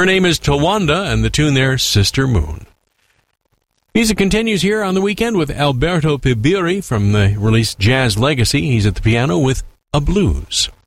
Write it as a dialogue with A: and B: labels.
A: Her name is Tawanda, and the tune there, Sister Moon. Music continues here on the weekend with Alberto Pibiri from the release Jazz Legacy. He's at the piano with A Blues.